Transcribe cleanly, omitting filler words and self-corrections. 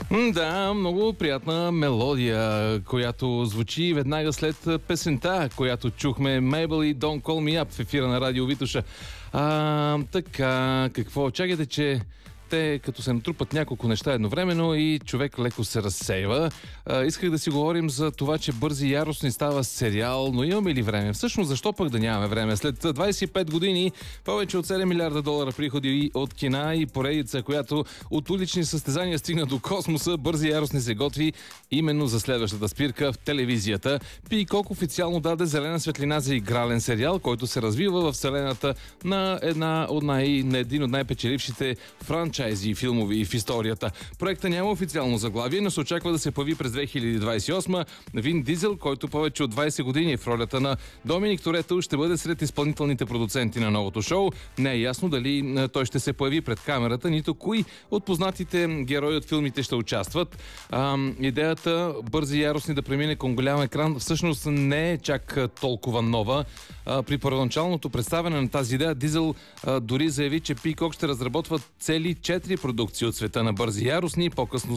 Да, много приятна мелодия, която звучи веднага след песента, която чухме, Мейбъл и Don't Call Me Up в ефира на Радио Витоша. Така, какво? Чакайте, че те като се натрупат няколко неща едновременно и човек леко се разсейва. Исках да си говорим за това, че Бързи и яростни става сериал, но имаме ли време? Всъщност, защо пък да нямаме време? След 25 години, повече от 7 милиарда долара приходи от кина и поредица, която от улични състезания стигна до космоса, Бързи и яростни се готви именно за следващата спирка в телевизията. Пийкок официално даде зелена светлина за игрален сериал, който се развива в вселената на един от най-печелившите франчайзи филмови в историята. Проектът няма официално заглавие, но се очаква да се появи през 2028. Вин Дизел, който повече от 20 години в ролята на Доминик Торетто, ще бъде сред изпълнителните продуценти на новото шоу. Не е ясно дали той ще се появи пред камерата, нито кои от познатите герои от филмите ще участват. Идеята Бързи и яростни да премине към голям екран всъщност не е чак толкова нова. При първоначалното представяне на тази идея Дизел дори заяви, че Пийкок ще разработват цели 4 продукции от света на Бързи и яростни. По-късно